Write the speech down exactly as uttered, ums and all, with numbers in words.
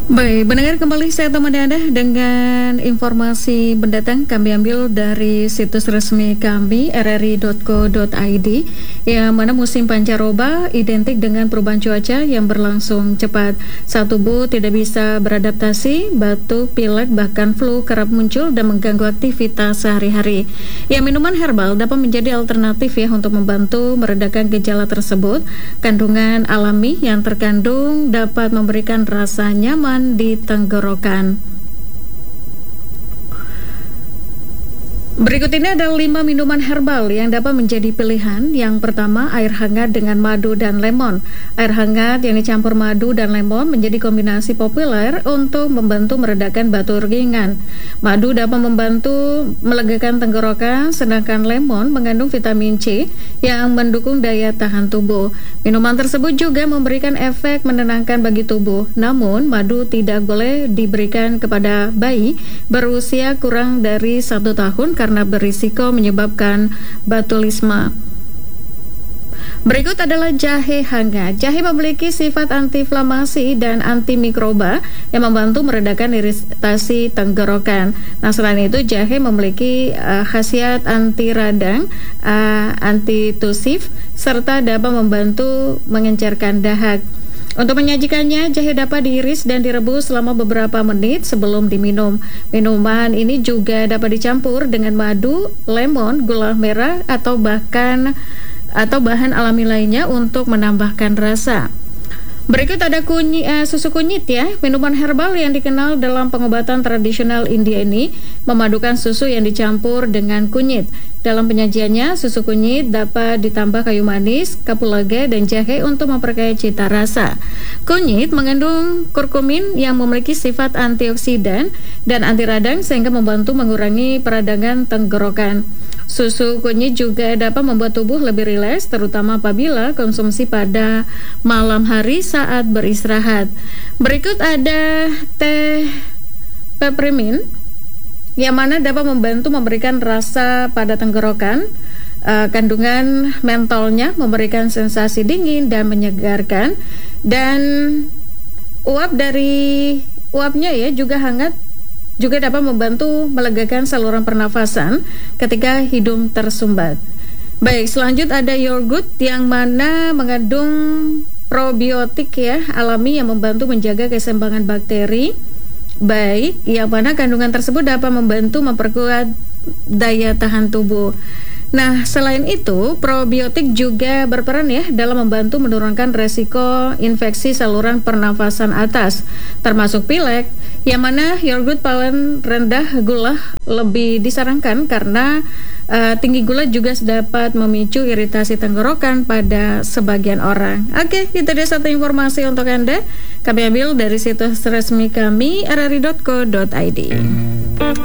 Baik, mendengar kembali saya temani Anda dengan informasi mendatang kami ambil dari situs resmi kami r r i dot co dot i d, yang mana musim pancaroba identik dengan perubahan cuaca yang berlangsung cepat. Saat tubuh tidak bisa beradaptasi, batuk, pilek, bahkan flu kerap muncul dan mengganggu aktivitas sehari-hari. Ya, minuman herbal dapat menjadi alternatif ya untuk membantu meredakan gejala tersebut. Kandungan alami yang terkandung dapat memberikan rasa nyaman di tenggorokan. Berikut ini ada lima minuman herbal yang dapat menjadi pilihan. Yang pertama, air hangat dengan madu dan lemon. Air hangat yang dicampur madu dan lemon menjadi kombinasi populer untuk membantu meredakan batuk ringan. Madu dapat membantu melegakan tenggorokan, sedangkan lemon mengandung vitamin C yang mendukung daya tahan tubuh. Minuman tersebut juga memberikan efek menenangkan bagi tubuh. Namun, madu tidak boleh diberikan kepada bayi berusia kurang dari satu tahun karena berisiko menyebabkan botulisme. Berikut adalah jahe hangat. Jahe memiliki sifat antiinflamasi dan antimikroba yang membantu meredakan iritasi tenggorokan. Nah, selain itu jahe memiliki uh, khasiat anti radang, uh, antitusif, serta dapat membantu mengencerkan dahak. Untuk menyajikannya, jahe dapat diiris dan direbus selama beberapa menit sebelum diminum. Minuman ini juga dapat dicampur dengan madu, lemon, gula merah, atau bahkan atau bahan alami lainnya untuk menambahkan rasa. Berikut ada kunyi, uh, susu kunyit ya. Minuman herbal yang dikenal dalam pengobatan tradisional India ini memadukan susu yang dicampur dengan kunyit. Dalam penyajiannya, susu kunyit dapat ditambah kayu manis, kapulaga, dan jahe untuk memperkaya cita rasa. Kunyit mengandung kurkumin yang memiliki sifat antioksidan dan anti radang sehingga membantu mengurangi peradangan tenggorokan. Susu kunyit juga dapat membuat tubuh lebih rileks, terutama apabila konsumsi pada malam hari saat beristirahat. Berikut ada teh peppermint yang mana dapat membantu memberikan rasa pada tenggorokan. Uh, kandungan mentolnya memberikan sensasi dingin dan menyegarkan, dan uap dari uapnya ya juga hangat, juga dapat membantu melegakan saluran pernafasan ketika hidung tersumbat. Baik, selanjutnya ada yogurt yang mana mengandung probiotik ya alami yang membantu menjaga keseimbangan bakteri. Baik, yang mana kandungan tersebut dapat membantu memperkuat daya tahan tubuh. Nah, selain itu, probiotik juga berperan ya dalam membantu menurunkan resiko infeksi saluran pernafasan atas, termasuk pilek, yang mana yogurt paling rendah gula lebih disarankan karena uh, tinggi gula juga dapat memicu iritasi tenggorokan pada sebagian orang. Oke, itu dia satu informasi untuk Anda. Kami ambil dari situs resmi kami r r i dot co dot i d.